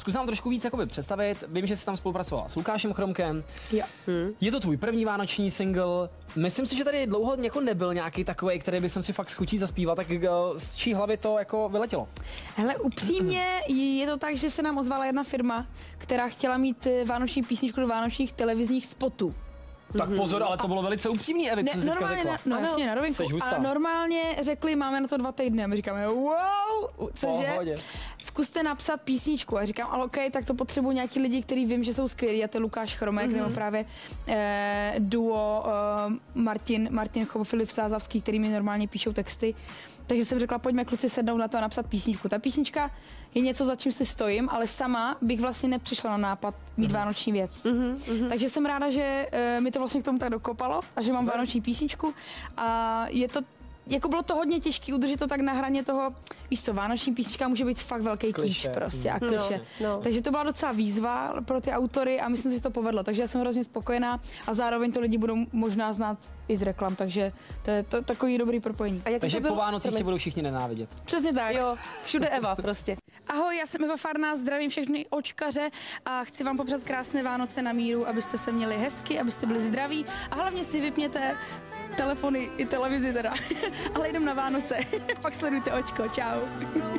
zkus nám trošku víc jakoby představit. Vím, že jsi tam spolupracovala s Lukášem Chromkem. Jo. Je to tvůj první vánoční single. Myslím si, že tady dlouho jako nebyl nějaký takovej, který by jsem si fakt schutí zaspívat, tak z čí hlavy to jako vyletělo? Hele, upřímně je to tak, že se nám ozvala jedna firma, která chtěla mít vánoční písničku do vánočních televizních spotů. Tak pozor, ale to bylo velice upřímný, Evi, co jsi teďka řekla. Jasně, na rovinku. A normálně řekli, máme na to 2 týdny. A my říkáme, wow, cože? Pohodě. Zkuste napsat písničku. A říkám, ale okej, tak to potřebuji nějaký lidi, který vím, že jsou skvělí. A to je Lukáš Chromek, nebo právě duo Martin Chobo, Filip Sázavský, který mi normálně píšou texty. Takže jsem řekla, pojďme kluci sednout na to a napsat písničku. Ta písnička je něco, za čím si stojím, ale sama bych vlastně nepřišla na nápad mít vánoční věc. Takže jsem ráda, že mi to vlastně k tomu tak dokopalo a že mám vánoční písničku a je to jako bylo to hodně těžké udržet to tak na hraně toho, víš co, vánoční písnička může být fakt velký kýč prostě a kliše. Takže to byla docela výzva pro ty autory a myslím si, že to povedlo, takže já jsem hrozně spokojená a zároveň to lidi budou možná znát i z reklam, takže to je to takový dobrý propojení. Takže po Vánocích tě budou všichni nenávidět. Přesně tak. Jo, všude Eva prostě. Ahoj, já jsem Eva Farná, zdravím všechny očkaře a chci vám popřát krásné Vánoce na míru, abyste se měli hezky, abyste byli zdraví a hlavně si vypněte telefony i televizi teda, ale jdem na Vánoce. Pak sledujte Očko, čau.